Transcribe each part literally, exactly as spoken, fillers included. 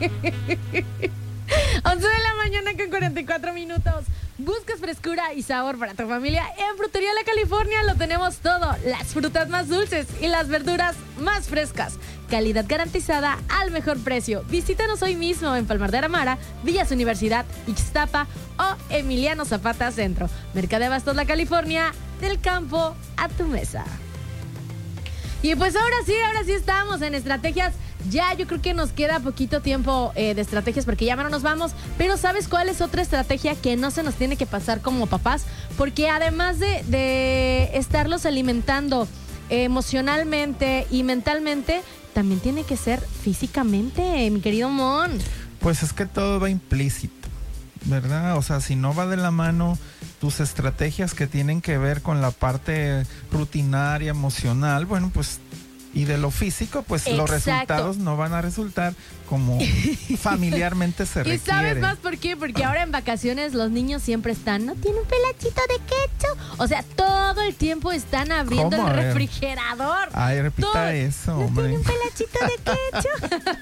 once de la mañana con cuarenta y cuatro minutos. ¿Buscas frescura y sabor para tu familia? En Frutería La California lo tenemos todo. Las frutas más dulces y las verduras más frescas. Calidad garantizada al mejor precio. Visítanos hoy mismo en Palmar de Aramara, Villas Universidad, Ixtapa o Emiliano Zapata Centro. Mercado de Abastos La California, del campo a tu mesa. Y pues ahora sí, ahora sí estamos en estrategias. Ya yo creo que nos queda poquito tiempo eh, de estrategias porque ya no nos vamos. Pero ¿sabes cuál es otra estrategia que no se nos tiene que pasar como papás? Porque además de, de estarlos alimentando eh, emocionalmente y mentalmente, también tiene que ser físicamente, mi querido Mon. Pues es que todo va implícito, ¿verdad? O sea, si no va de la mano tus estrategias que tienen que ver con la parte rutinaria, emocional, bueno, pues... Y de lo físico, pues Exacto. los resultados no van a resultar como familiarmente se requiere. ¿Y sabes más por qué? Porque ahora en vacaciones los niños siempre están, ¿no tiene un pelachito de ketchup? O sea, todo el tiempo están abriendo ¿Cómo? el refrigerador. Ay, repita todo. eso, ¿No hombre. tiene un pelachito de ketchup?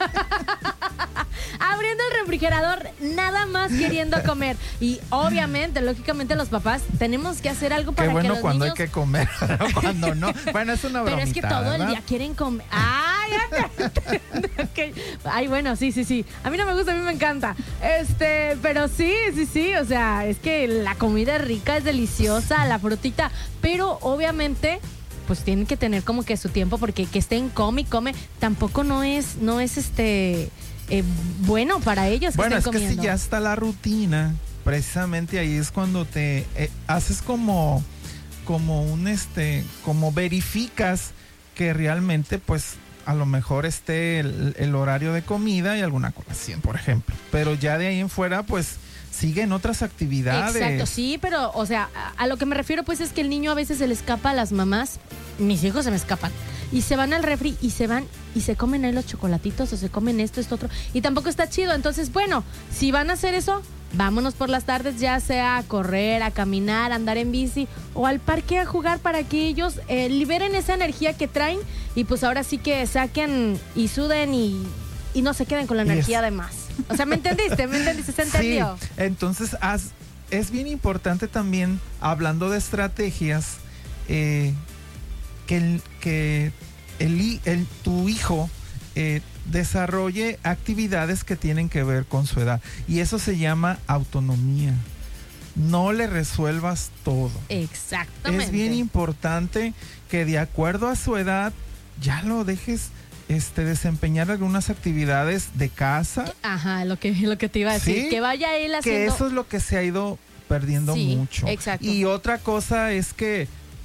Abriendo el refrigerador, nada más queriendo comer. Y obviamente, lógicamente, los papás tenemos que hacer algo para Qué bueno que los cuando niños... hay que comer, cuando no. Bueno, es una bromita, Pero es que todo ¿verdad? el día quieren comer. Ay, okay. Ay, bueno, sí, sí, sí. A mí no me gusta, a mí me encanta. Este, pero sí, sí, sí. O sea, es que la comida es rica, es deliciosa, la frutita. Pero obviamente, pues tienen que tener como que su tiempo, porque que estén come y come, tampoco no es, no es este eh, bueno para ellos. Bueno, que es estén que comiendo. si ya está la rutina, precisamente ahí es cuando te eh, haces como, como un este, como verificas que realmente pues a lo mejor esté el, el horario de comida y alguna colación, por ejemplo. Pero ya de ahí en fuera pues siguen otras actividades. Exacto, sí, pero o sea, a, a lo que me refiero pues es que el niño a veces se le escapa a las mamás. Mis hijos se me escapan. Y se van al refri y se van y se comen ahí los chocolatitos o se comen esto, esto, otro. Y tampoco está chido. Entonces, bueno, si van a hacer eso, vámonos por las tardes, ya sea a correr, a caminar, a andar en bici o al parque a jugar para que ellos eh, liberen esa energía que traen y pues ahora sí que saquen y suden y, y no se queden con la energía de más. O sea, ¿me entendiste? ¿Me entendiste? ¿Se entendió? Sí, entonces haz, es bien importante también, hablando de estrategias, eh, que, el, que el, el, tu hijo eh, desarrolle actividades que tienen que ver con su edad. Y eso se llama autonomía. No le resuelvas todo. Exactamente. Es bien importante que de acuerdo a su edad ya lo dejes este, desempeñar algunas actividades de casa. Ajá, lo que, lo que te iba a decir. ¿Sí? Que vaya él haciendo... Que eso es lo que se ha ido perdiendo sí, mucho. Exacto. Y otra cosa es que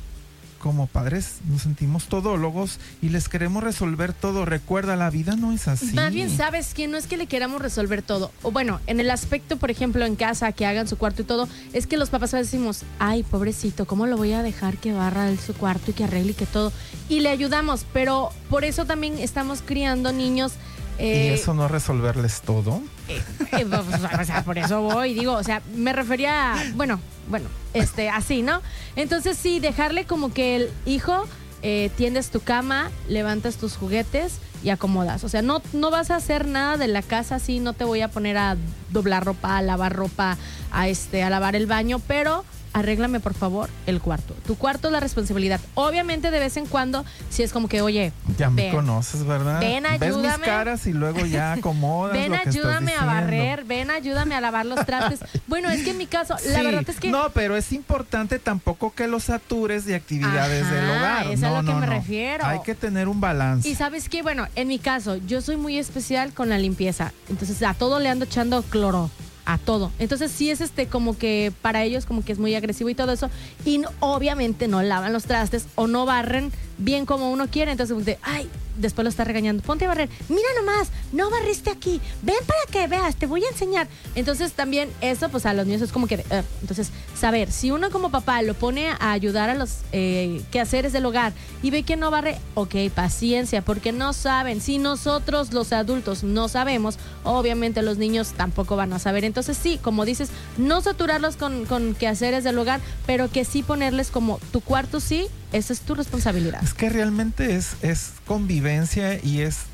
como padres nos sentimos todólogos y les queremos resolver todo. Recuerda, la vida no es así. Más bien, ¿sabes qué? No es que le queramos resolver todo. O bueno, en el aspecto, por ejemplo, en casa, que hagan su cuarto y todo, es que los papás a veces decimos, ay, pobrecito, ¿cómo lo voy a dejar que barra él su cuarto y que arregle y que todo? Y le ayudamos, pero por eso también estamos criando niños. Eh, ¿Y eso no resolverles todo? Eh, eh, o sea, por eso voy, digo, o sea, me refería a, bueno, bueno, este, así, ¿no? Entonces sí, dejarle como que el hijo, eh, tiendes tu cama, levantas tus juguetes y acomodas. O sea, no, no vas a hacer nada de la casa así, no te voy a poner a doblar ropa, a lavar ropa, a este, a lavar el baño, pero arréglame por favor el cuarto. Tu cuarto es la responsabilidad. Obviamente de vez en cuando, si es como que, oye, ya me ven, conoces, ¿verdad? Ven, ayúdame. Ves mis caras y luego ya acomodas. Ven, lo que ayúdame estás a diciendo. barrer, ven, ayúdame a lavar los trastes. Bueno, es que en mi caso, la Sí, verdad es que... no, pero es importante tampoco que los satures de actividades Ajá, del hogar. es no, a lo no, que me no. refiero. Hay que tener un balance. Y sabes qué, bueno, en mi caso, yo soy muy especial con la limpieza. Entonces a todo le ando echando cloro. A todo. Entonces sí es este como que para ellos como que es muy agresivo y todo eso. Y no, obviamente no lavan los trastes o no barren bien como uno quiere. Entonces, de, ay, después lo está regañando. Ponte a barrer. Mira nomás, no barriste aquí. Ven para que veas, te voy a enseñar. Entonces también eso pues a los niños es como que... Uh, entonces, saber, si uno como papá lo pone a ayudar a los eh, quehaceres del hogar y ve que no barre, ok, paciencia, porque no saben. Si nosotros los adultos no sabemos, obviamente los niños tampoco van a saber. Entonces sí, como dices, no saturarlos con, con quehaceres del hogar, pero que sí ponerles como tu cuarto sí, esa es tu responsabilidad. Es que realmente es, es convivencia y es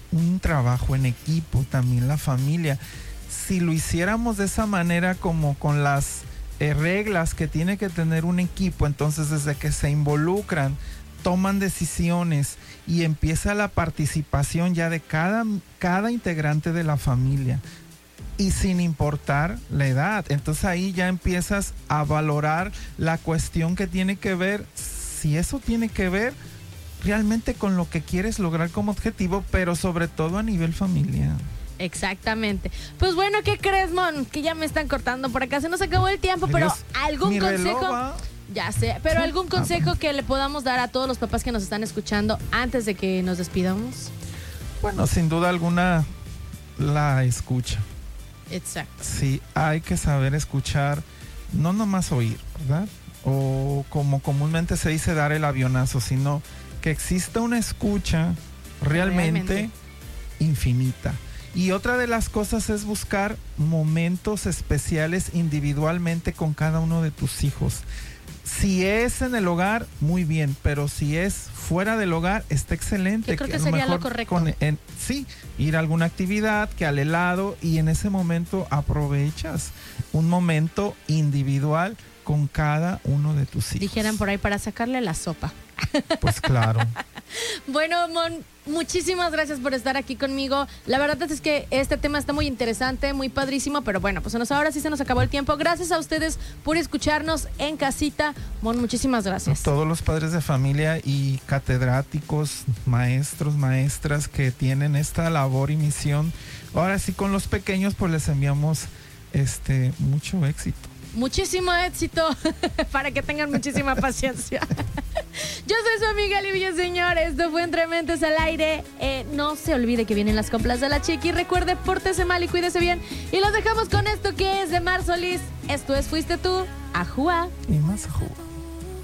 un trabajo en equipo, también la familia. Si lo hiciéramos de esa manera, como con las eh, reglas que tiene que tener un equipo, entonces desde que se involucran, toman decisiones y empieza la participación ya de cada, cada integrante de la familia, y sin importar la edad. Entonces ahí ya empiezas a valorar la cuestión que tiene que ver, si eso tiene que ver realmente con lo que quieres lograr como objetivo, pero sobre todo a nivel familiar. Exactamente. Pues bueno, ¿qué crees, Mon? Que ya me están cortando por acá. Se nos acabó el tiempo, Ay, pero Dios, algún mi consejo... reloj va. Ya sé, pero algún Ah, consejo bueno. que le podamos dar a todos los papás que nos están escuchando antes de que nos despidamos. Bueno, sin duda alguna, la escucha. Exacto. Sí, hay que saber escuchar, no nomás oír, ¿verdad? O como comúnmente se dice, dar el avionazo, sino que exista una escucha realmente, Realmente. infinita. Y otra de las cosas es buscar momentos especiales individualmente con cada uno de tus hijos. Si es en el hogar, muy bien, pero si es fuera del hogar, está excelente. Yo creo que a sería lo mejor correcto. con- en- sí, ir a alguna actividad, que al helado, y en ese momento aprovechas un momento individual con cada uno de tus hijos. Dijeran por ahí, para sacarle la sopa. Pues claro. Bueno, Mon, muchísimas gracias por estar aquí conmigo. La verdad es que este tema está muy interesante, muy padrísimo, pero bueno, pues se nos- ahora sí se nos acabó el tiempo. Gracias a ustedes por escucharnos en casita. Mon, muchísimas gracias. Todos los padres de familia y catedráticos, maestros, maestras que tienen esta labor y misión. Ahora sí, con los pequeños, pues les enviamos este mucho éxito. Muchísimo éxito para que tengan muchísima paciencia. Yo soy su amiga Livia, señor. Esto fue Entre Mentes al Aire. Eh, no se olvide que vienen las coplas de la Chiqui. Recuerde, pórtese mal y cuídese bien. Y los dejamos con esto que es de Mar Solís. Esto es Fuiste Tú, Ajúa. Y más jugo.